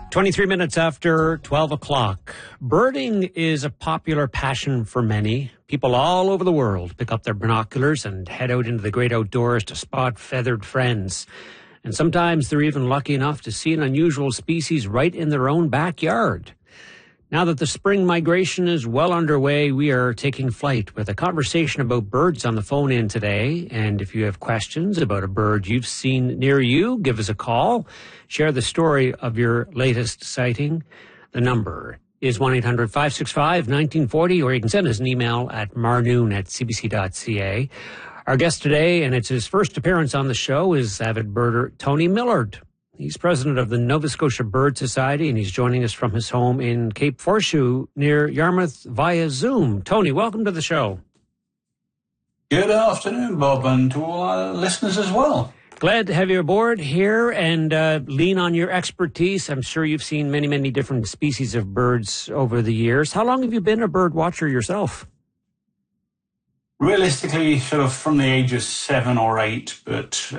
23 minutes after 12 o'clock. Birding is a popular passion for many. People all over the world pick up their binoculars and head out into the great outdoors to spot feathered friends. And sometimes they're even lucky enough to see an unusual species right in their own backyard. Now that the spring migration is well underway, we are taking flight with a conversation about birds on the phone in today. And if you have questions about a bird you've seen near you, give us a call. Share the story of your latest sighting. The number is 1-800-565-1940, or you can send us an email at marnoon@cbc.ca. Our guest today, and it's his first appearance on the show, is avid birder Tony Millard. He's president of the Nova Scotia Bird Society, and he's joining us from his home in Cape Forshue near Yarmouth via Zoom. Tony, welcome to the show. Good afternoon, Bob, and to all our listeners as well. Glad to have you aboard here and lean on your expertise. I'm sure you've seen many, many different species of birds over the years. How long have you been a bird watcher yourself? Realistically, sort of from the age of 7 or 8, but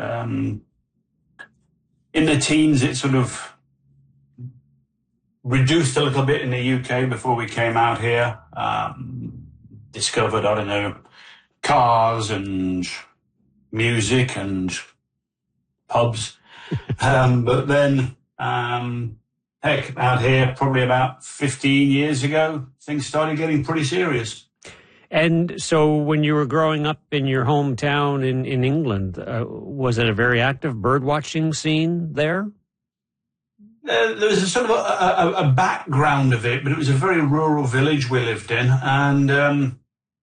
in the teens, it sort of reduced a little bit in the UK before we came out here. Discovered, cars and music and pubs. But then, out here, probably about 15 years ago, things started getting pretty serious. And so when you were growing up in your hometown in England, was it a very active bird watching scene there? There was a sort of a background of it, but it was a very rural village we lived in. And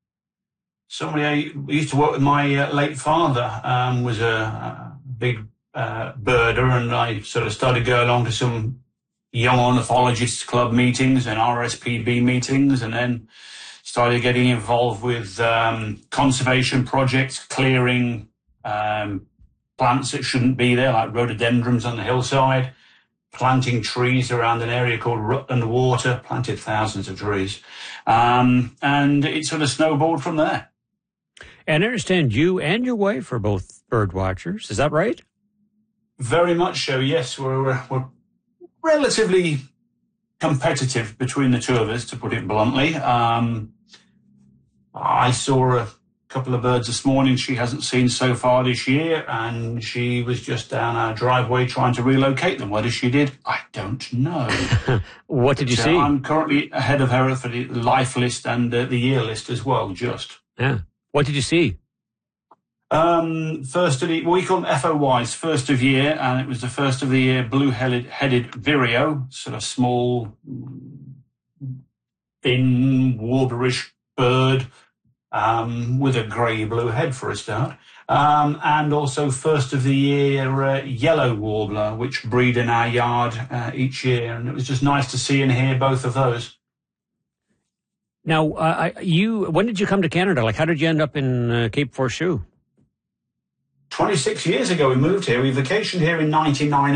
we used to work with my late father, was a big birder, and I sort of started going along to some young ornithologists club meetings and RSPB meetings, and then started getting involved with conservation projects, clearing plants that shouldn't be there, like rhododendrons on the hillside, planting trees around an area called Rutland Water, planted thousands of trees. And it sort of snowballed from there. And I understand you and your wife are both bird watchers. Is that right? Very much so, yes. We're relatively competitive between the two of us, to put it bluntly. I saw a couple of birds this morning she hasn't seen so far this year, and she was just down our driveway trying to relocate them. Whether she did, I don't know. What did you see? I'm currently ahead of her for the life list and the year list as well, just. Yeah. What did you see? First of the, we call them FOYs, first of year, and it was the first of the year blue-headed vireo, sort of small, thin, warblerish bird, with a grey-blue head for a start. And also first of the year yellow warbler, which breed in our yard each year. And it was just nice to see and hear both of those. Now, when did you come to Canada? Like, how did you end up in Cape Forshue? 26 years ago we moved here. We vacationed here in 99.